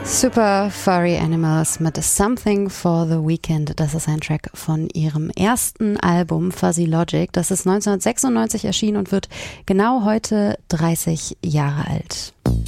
Super Furry Animals mit Something for the Weekend. Das ist ein Track von ihrem ersten Album Fuzzy Logic. Das ist 1996 erschienen und wird genau heute 30 Jahre alt.